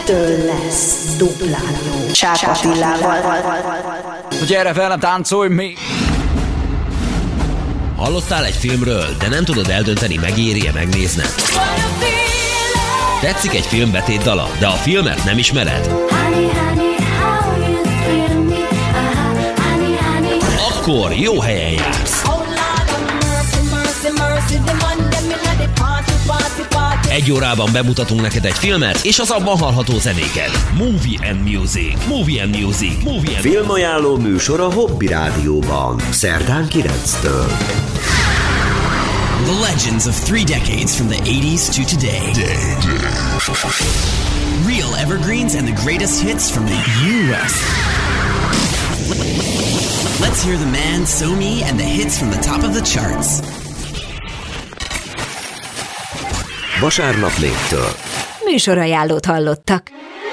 ettől lesz duplán jó. Csák Attilával. Gyere velem, táncolj még! Hallottál egy filmről, de nem tudod eldönteni, megéri-e megnézned? Tetszik egy film betétdala, de a filmet nem ismered? Akkor jó helyen jársz! Egy órában bemutatunk neked egy filmet, és az abban hallható zenéket. Movie and Music. Movie and Music. Movie and Filmajánló műsor a Hobby Rádióban. Szerdán 9-től. The legends of 3 decades from the 80s to today. Real evergreens and the greatest hits from the U.S. Let's hear the man, So Me, and the hits from the top of the charts. Vasárnap 4-től. Műsorajánlót hallottak.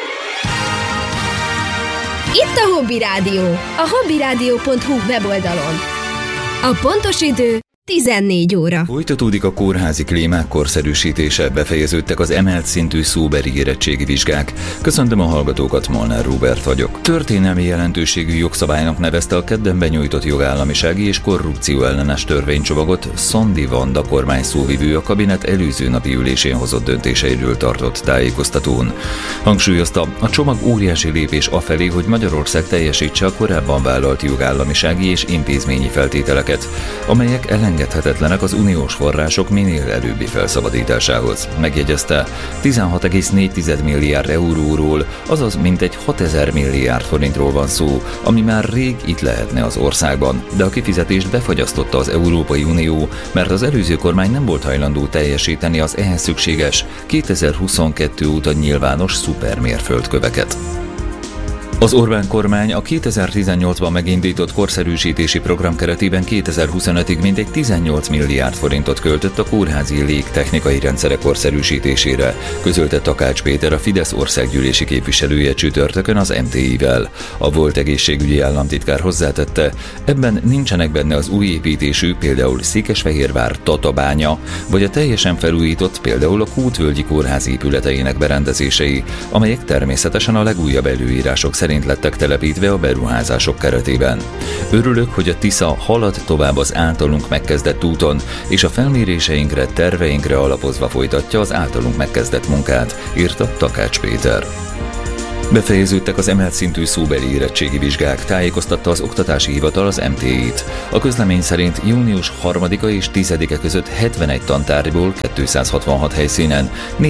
Itt a Hobby Rádió, a hobbyradio.hu weboldalon. A pontos idő 14 óra. Folytatódik a kórházi klímák korszerűsítése, befejeződtek az emelt szintű szóbeli érettségi vizsgák. Köszöntöm a hallgatókat, Molnár Róbert vagyok. Történelmi jelentőségű jogszabálynak nevezte a kedden benyújtott jogállamisági és korrupció ellenes törvénycsomagot Szondi Vanda kormány szóvivő a kabinet előző napi ülésén hozott döntéseiről tartott tájékoztatón. Hangsúlyozta, a csomag óriási lépés afelé, hogy Magyarország teljesítse a korábban vállalt jogállamisági és intézményi feltételeket, amelyek elengedhetetlenek az uniós források minél előbbi felszabadításához. Megjegyezte, 16,4 milliárd euróról, azaz mintegy 6000 milliárd forintról van szó, ami már rég itt lehetne az országban, de a kifizetést befagyasztotta az Európai Unió, mert az előző kormány nem volt hajlandó teljesíteni az ehhez szükséges 2022 óta nyilvános szupermérföldköveket. Az Orbán kormány a 2018-ban megindított korszerűsítési program keretében 2025-ig mintegy 18 milliárd forintot költött a kórházi légtechnikai rendszerek korszerűsítésére, közölte Takács Péter, a Fidesz országgyűlési képviselője csütörtökön az MTI-vel. A volt egészségügyi államtitkár hozzátette, ebben nincsenek benne az új építésű, például Székesfehérvár Tatabánya, vagy a teljesen felújított, például a Kútvölgyi kórház épületeinek berendezései, amelyek természetesen a legújabb előírások szerint lettek telepítve a beruházások keretében. Örülök, hogy a Tisza halad tovább az általunk megkezdett úton, és a felméréseinkre, terveinkre alapozva folytatja az általunk megkezdett munkát, írta Takács Péter. Befejeződtek az emelt szintű szóbeli érettségi vizsgák, tájékoztatta az Oktatási Hivatal az MTI-t. A közlemény szerint június 3-a és 10-e között 71 tantárgyból 266 helyszínen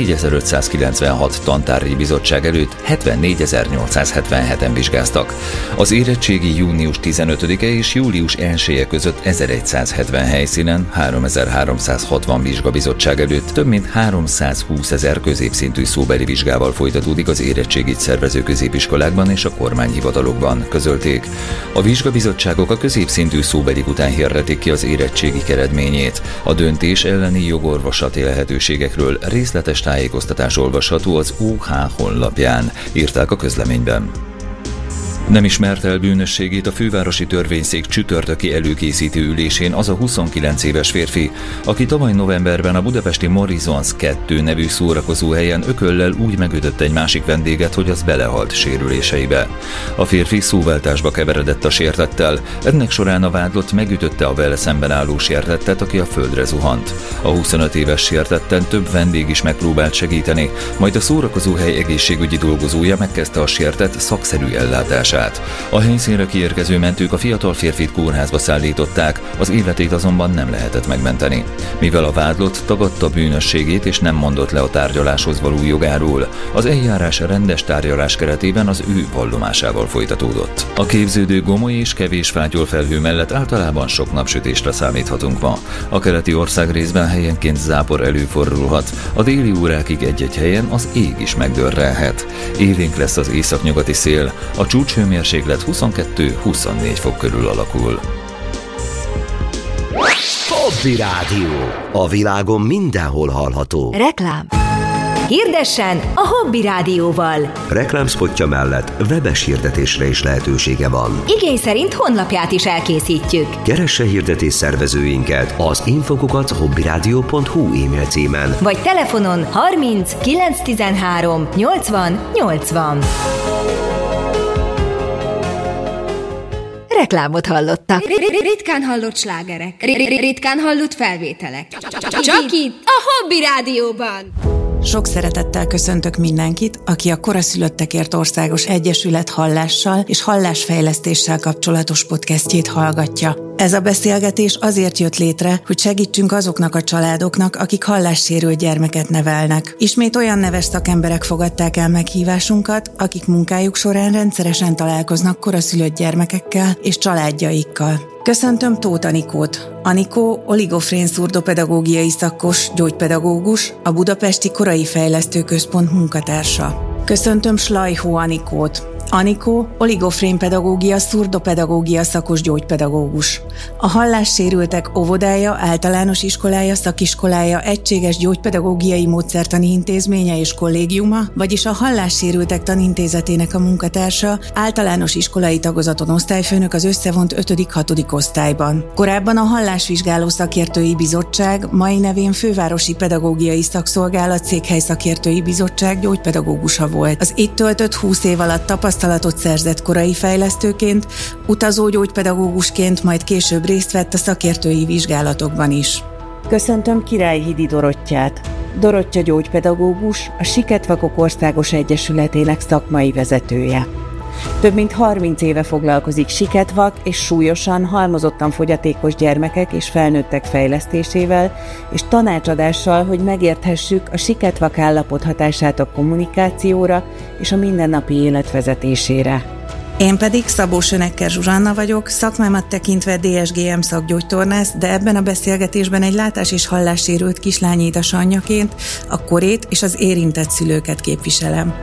4596 tantárgyi bizottság előtt 74.877-en vizsgáztak. Az érettségi június 15-e és július 1-e között 1170 helyszínen 3360 vizsgabizottság előtt több mint 320 000 középszintű szóbeli vizsgával folytatódik az érettségit szervező középiskolákban és a kormányhivatalokban, közölték. A vizsgabizottságok a középszintű szóbelik után hirdetik ki az érettségik eredményét. A döntés elleni jogorvoslati lehetőségekről részletes tájékoztatás olvasható az OH honlapján, írták a közleményben. Nem ismert el bűnösségét a fővárosi törvényszék csütörtöki előkészítő ülésén az a 29 éves férfi, aki tavaly novemberben a budapesti Morizons 2 nevű szórakozóhelyen ököllel úgy megütött egy másik vendéget, hogy az belehalt sérüléseibe. A férfi szóváltásba keveredett a sértettel, ennek során a vádlott megütötte a vele szemben álló sértettet, aki a földre zuhant. A 25 éves sértetten több vendég is megpróbált segíteni, majd a szórakozóhely egészségügyi dolgozója megkezdte a sértett szakszerű ellátását. A helyszínre kiérkező mentők a fiatal férfit kórházba szállították, az életét azonban nem lehetett megmenteni. Mivel a vádlott tagadta bűnösségét és nem mondott le a tárgyaláshoz való jogáról, az eljárás rendes tárgyalás keretében az ő vallomásával folytatódott. A képződő gomoly és kevés fátyolfelhő mellett általában sok napsütésre számíthatunk ma. A keleti országrészben helyenként zápor előfordulhat, a déli órákig egy-egy helyen az ég is megdörrelhet. Élénk lesz az északnyugati szél, a csúcshőmérséklet 22-24 fok körül alakul. Hobby Rádió. A világon mindenhol hallható. Reklám. Hirdessen a Hobby Rádióval. Reklámszpotja mellett webes hirdetésre is lehetősége van. Igény szerint honlapját is elkészítjük. Keresse hirdetés szervezőinket az info@hobbyradio.hu e-mail címen. Vagy telefonon 30 913 80 80. Reklámot hallottak. Ritkán hallott slágerek. Ritkán hallott felvételek. Csak itt, a Hobby Rádióban. Sok szeretettel köszöntök mindenkit, aki a Koraszülöttekért Országos Egyesület hallással és hallásfejlesztéssel kapcsolatos podcastjét hallgatja. Ez a beszélgetés azért jött létre, hogy segítsünk azoknak a családoknak, akik hallássérült gyermeket nevelnek. Ismét olyan neves szakemberek fogadták el meghívásunkat, akik munkájuk során rendszeresen találkoznak koraszülött gyermekekkel és családjaikkal. Köszöntöm Tóth Anikót. Anikó oligofrén szurdopedagógiai szakos, gyógypedagógus, a Budapesti Korai Fejlesztő Központ munkatársa. Köszöntöm Slajhó Anikót. Anikó oligofrén pedagógia, szurdopedagógia szakos gyógypedagógus. A hallássérültek óvodája, általános iskolája, szakiskolája, egységes gyógypedagógiai módszertani intézménye és kollégiuma, vagyis a hallássérültek tanintézetének a munkatársa, általános iskolai tagozaton osztályfőnök az összevont 5.-6. osztályban. Korábban a Hallásvizsgáló Szakértői Bizottság, mai nevén Fővárosi Pedagógiai Szakszolgálat Székhely Szakértői Bizottság gyógypedagógusa volt. Az itt töltött 20 év alatt tapasztalatot szerzett korai fejlesztőként, utazó gyógypedagógusként, majd később részt vett a szakértői vizsgálatokban is. Köszöntöm Királyhidi Dorottyát. Dorottya gyógypedagógus, a Siketvakok Országos Egyesületének szakmai vezetője. Több mint 30 éve foglalkozik siketvak és súlyosan, halmozottan fogyatékos gyermekek és felnőttek fejlesztésével és tanácsadással, hogy megérthessük a siketvak állapot hatását a kommunikációra és a mindennapi élet vezetésére. Én pedig Szabó Sönekker Zsuzsanna vagyok, szakmámat tekintve DSGM szakgyógytornász, de ebben a beszélgetésben egy látás- és hallássérült kislány édesanyjaként a korét és az érintett szülőket képviselem.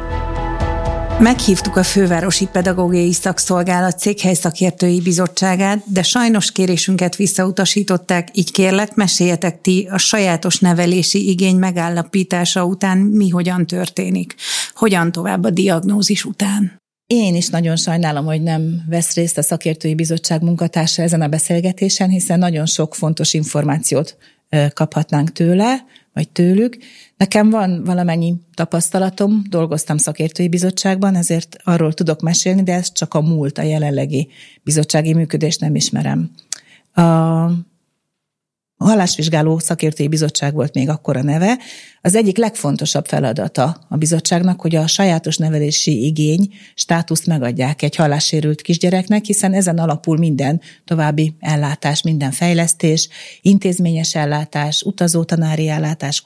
Meghívtuk a Fővárosi Pedagógiai Szakszolgálat Székhely Szakértői Bizottságát, de sajnos kérésünket visszautasították, így kérlek, meséljetek ti a sajátos nevelési igény megállapítása után mi hogyan történik, hogyan tovább a diagnózis után. Én is nagyon sajnálom, hogy nem vesz részt a Szakértői Bizottság munkatársa ezen a beszélgetésen, hiszen nagyon sok fontos információt kaphatnánk tőle, vagy tőlük. Nekem van valamennyi tapasztalatom, dolgoztam szakértői bizottságban, ezért arról tudok mesélni, de ez csak a múlt, a jelenlegi bizottsági működést nem ismerem. A Hallásvizsgáló Szakértői Bizottság volt még akkor a neve. Az egyik legfontosabb feladata a bizottságnak, hogy a sajátos nevelési igény státuszt megadják egy hallássérült kisgyereknek, hiszen ezen alapul minden további ellátás, minden fejlesztés, intézményes ellátás, utazótanári ellátás,